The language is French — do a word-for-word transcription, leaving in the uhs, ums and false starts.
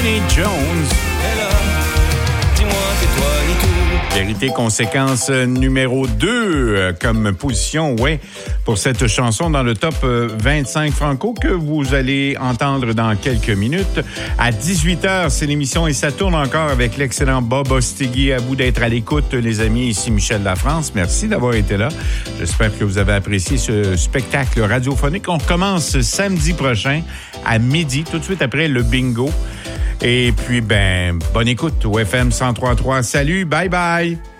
Vinnie Jones. Dis-moi, c'est toi et tout. Vérité conséquence numéro deux comme position, ouais, pour cette chanson dans le top vingt-cinq franco que vous allez entendre dans quelques minutes. À dix-huit heures, c'est l'émission et ça tourne encore avec l'excellent Bob Ostigui. À vous d'être à l'écoute, les amis. Ici Michel Lafrance. Merci d'avoir été là. J'espère que vous avez apprécié ce spectacle radiophonique. On recommence samedi prochain à midi, tout de suite après le bingo. Et puis, ben, bonne écoute au F M cent trois point trois. Salut, bye bye!